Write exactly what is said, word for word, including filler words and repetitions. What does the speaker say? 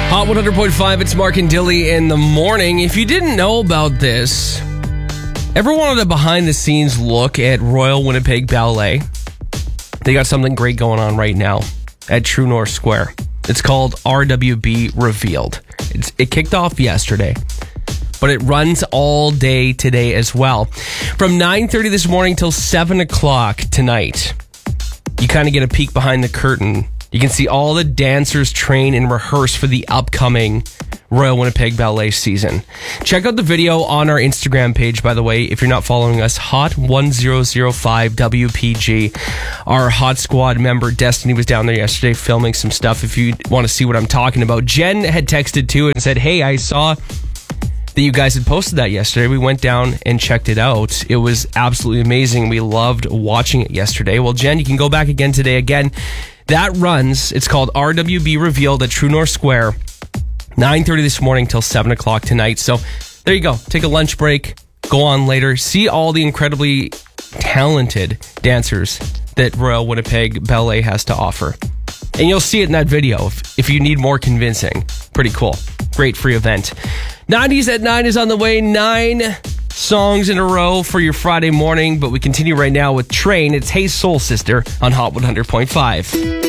Hot one hundred point five, it's Mark and Dilly in the morning. If you didn't know about this, ever wanted a behind-the-scenes look at Royal Winnipeg Ballet? They got something great going on right now at True North Square. It's called R W B Revealed. It's, it kicked off yesterday, but it runs all day today as well. From nine thirty this morning till seven o'clock tonight, you kind of get a peek behind the curtain. You can see all the dancers train and rehearse for the upcoming Royal Winnipeg Ballet season. Check out the video on our Instagram page, by the way, if you're not following us, Hot one thousand five W P G. Our Hot Squad member, Destiny, was down there yesterday filming some stuff if you want to see what I'm talking about. Jen had texted too and said, hey, I saw that you guys had posted that yesterday. We went down and checked it out. It was absolutely amazing. We loved watching it yesterday. Well, Jen, you can go back again today. Again, that runs, it's called R W B Revealed at True North Square, nine thirty this morning till seven o'clock tonight. So there you go. Take a lunch break. Go on later. See all the incredibly talented dancers that Royal Winnipeg Ballet has to offer. And you'll see it in that video if, if you need more convincing. Pretty cool. Great free event. nineties at nine is on the way. Nine songs in a row for your Friday morning, but we continue right now with Train. It's Hey Soul Sister on Hot one hundred point five.